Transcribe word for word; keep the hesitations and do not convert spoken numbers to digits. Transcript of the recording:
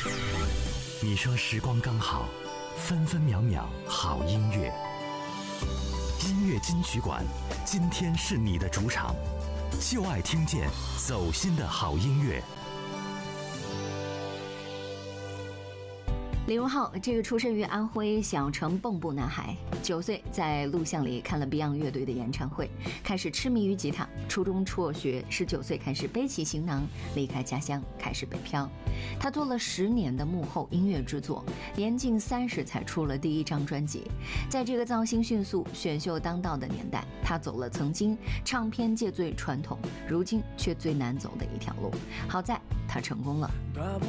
你说时光刚好，分分秒秒好音乐。音乐金曲馆，今天是你的主场，就爱听见走心的好音乐。 李荣浩，这个出生于安徽小城蚌埠男孩，九岁在录像里看了 Beyond 乐队的演唱会，开始痴迷于吉他。初中辍学，十九岁开始背起行囊离开家乡，开始北漂。他做了十年的幕后音乐制作，年近三十才出了第一张专辑。在这个造星迅速、选秀当道的年代，他走了曾经唱片界最传统，如今却最难走的一条路。好在他成功了。